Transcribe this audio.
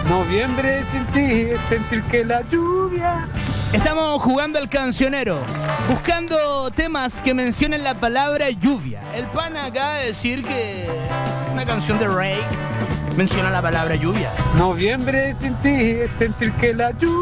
Noviembre sin ti es sentir que la lluvia. Estamos jugando al cancionero, buscando temas que mencionen la palabra lluvia. El pana acaba de decir que una canción de Rake menciona la palabra lluvia. Noviembre sin ti es sentir que la lluvia.